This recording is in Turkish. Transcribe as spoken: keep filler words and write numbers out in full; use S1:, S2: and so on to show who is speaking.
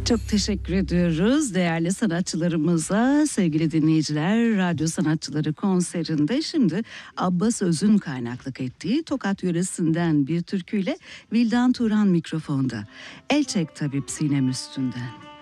S1: Çok teşekkür ediyoruz değerli sanatçılarımıza. Sevgili dinleyiciler, radyo sanatçıları konserinde şimdi Abbas Öz'ün kaynaklık ettiği Tokat yöresinden bir türküyle Vildan Turan mikrofonda. El çek tabip sinem üstünden.